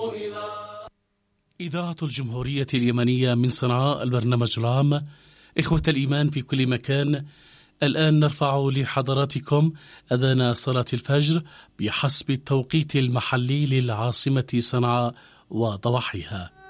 إذاعة الجمهورية اليمنية من صنعاء، البرنامج العام. إخوة الإيمان في كل مكان، الآن نرفع لحضراتكم أذان صلاة الفجر بحسب التوقيت المحلي للعاصمة صنعاء وضواحيها.